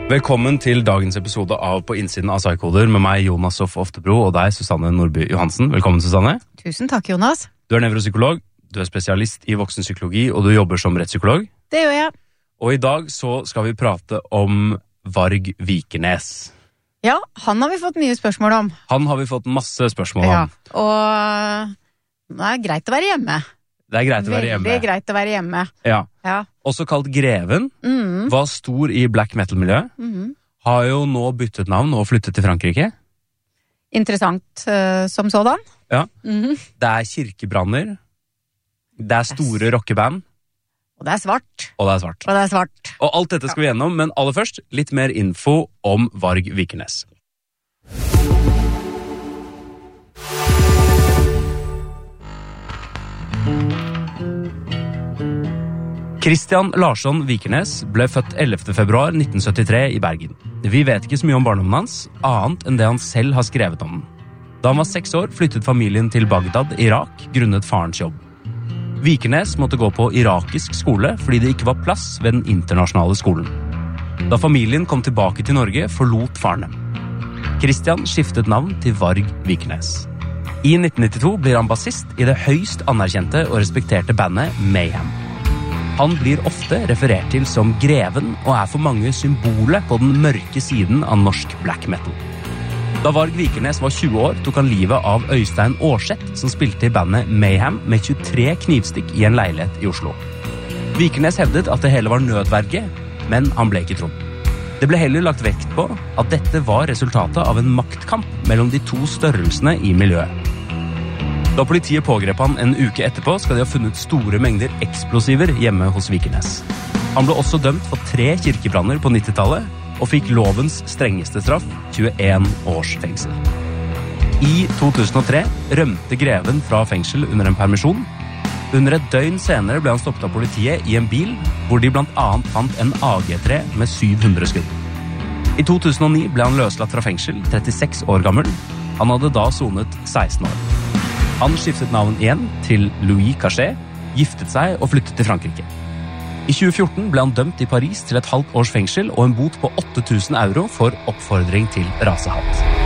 Velkommen til dagens episode av På innsiden av Psykoder med meg, Jonas Hoff Oftebro, og deg, Susanne Nordby Johansen. Velkommen, Susanne. Tusen takk, Jonas. Du nevropsykolog, du spesialist i voksenpsykologi, og du jobber som rettspsykolog. Det gjør jeg. Og i dag så skal vi prate om Varg Vikernes. Ja, han har vi fått mye spørsmål om. Han har vi fått masse spørsmål om. Ja, og det er greit å være hjemme. Det er greit å være hjemme. Veldig greit å være hjemme. Ja. Ja. Også kalt Greven, var stor i black metal-miljøet. Har jo nå byttet navn og flyttet til Frankrike. Interessant som sådan. Ja. Det er kirkebranner. Det er store rockeband. Og det er svart. Og det er svart. Og det er svart. Og alt dette skal vi gjennom, men aller først litt mer info om Varg Vikernes. Christian Larsson Vikernes ble født 11. februar 1973 i Bergen. Vi vet ikke så mye om barndommen hans, annet enn det han selv har skrevet om den. Da han var 6 år, flyttet familien til Bagdad, Irak, grunnet farens jobb. Vikernes måtte gå på irakisk skole fordi det ikke var plass ved den internasjonale skolen. Da familien kom tilbake til Norge, forlot faren dem. Christian skiftet navn til Varg Vikernes. I 1992 blir han bassist i det høyst anerkjente og respekterte bandet Mayhem. Han blir ofte referert til som Greven og er for mange symbolet på den mørke siden av norsk black metal. Da Varg Vikernes var 20 år, tok han livet av Øystein Aarseth, som spilte i bandet Mayhem med 23 knivstikk i en leilighet i Oslo. Vikernes hevdet at det hele var nødverge, men han ble ikke trodd. Det ble heller lagt vekt på at dette var resultatet av en maktkamp mellom de to størrelsene i miljøet. Da politiet pågrep han en uke etterpå, skal de ha funnet store mengder eksplosiver hjemme hos Vikernes. Han ble også dømt for 3 kirkebranner på 90-tallet, og fikk lovens strengeste straff, 21 års fengsel. I 2003 rømte Greven fra fengsel under en permisjon. Under et døgn senere ble han stoppet av politiet i en bil, hvor de blant annet fant en AG3 med 700 skudd. I 2009 ble han løslatt fra fengsel, 36 år gammel. Han hadde da sonet 16 år. Han skiftet navn igjen til Louis Cachet, giftet seg og flyttet til Frankrike. I 2014 ble han dømt i Paris til et halvt års fengsel og en bot på 8.000 euro for oppfordring til rasehat.